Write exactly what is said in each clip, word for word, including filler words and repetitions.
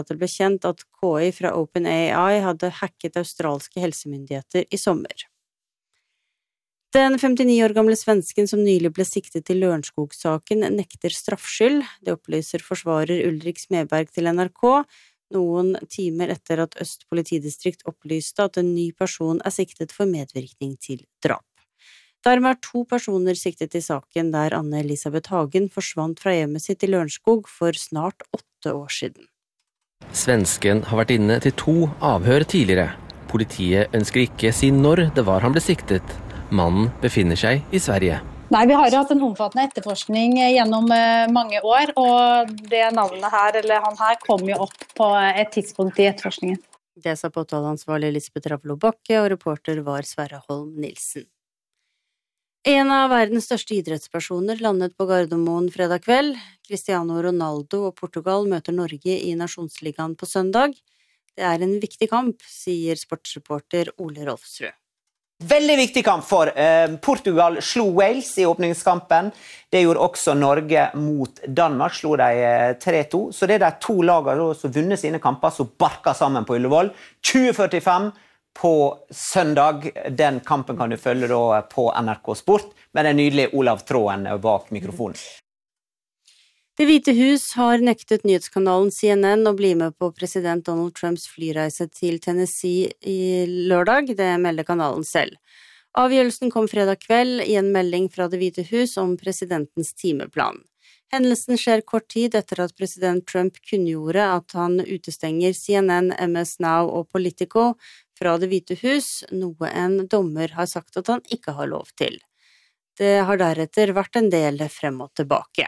at det ble kjent at K I fra OpenAI hadde hacket australske helsemyndigheter i sommer. Den femtini år gamle svensken som nylig ble siktet i Lørenskog-saken nekter straffskyld. Det opplyser forsvarer Ulrik Smedberg til N R K, noen timer etter at Øst politidistrikt opplyste at en ny person er siktet for medvirkning til drap. Dermed er to personer siktet i saken der Anne Elisabeth Hagen forsvant fra hjemmet sitt i Lørenskog for snart åtte år siden. Svensken har vært inne til to avhør tidligere. Politiet ønsker ikke si når det var han ble siktet. Mannen befinner seg i Sverige. Nei, vi har jo hatt en omfattende etterforskning gjennom mange år, og det navnet her, eller han her, kom jo opp på et tidspunkt i etterforskningen. Det sa påtaleansvarlig Lisbeth Ravlo Bakke, og reporter var Sverre Holm Nilsen. En av verdens største idrettspersoner landet på Gardermoen fredag kveld. Cristiano Ronaldo og Portugal møter Norge i Nasjonsligaen på søndag. Det er en viktig kamp, sier sportsreporter Ole Rolfsrud. Veldig viktig kamp for eh, Portugal slo Wales i åpningskampen. Det gjorde også Norge mot Danmark, slo de eh, tre to. Så det er de to lagene som vunnet sine kamper, som barker sammen på Ullevål. tjue førtifem på søndag. Den kampen kan du følge da på N R K Sport, med den nydelige Olav Tråen bak mikrofonen. Det Hvite hus har nektet nyhetskanalen C N N å bli med på president Donald Trumps flyreise til Tennessee i lørdag, det melder kanalen selv. Avgjørelsen kom fredag kveld i en melding fra Det Hvite hus om presidentens timeplan. Hendelsen skjer kort tid etter at president Trump kunngjorde at han utestenger C N N, M S Now og Politico fra Det Hvite hus, noe en dommer har sagt at han ikke har lov til. Det har deretter vært en del frem og tilbake.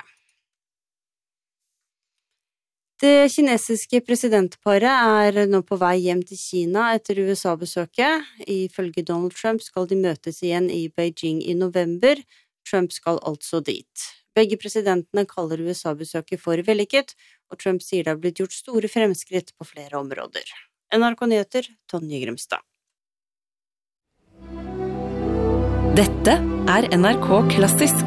Det kinesiske presidentparet er nå på vei hjem til Kina etter U S A-besøket. Ifølge Donald Trump skal de møtes igjen i Beijing i november. Trump skal altså dit. Begge presidentene kaller U S A-besøket for vellykket, og Trump sier det har blitt gjort store fremskritt på flere områder. N R K Nyheter, Tonje Grimstad. Dette er N R K Klassisk.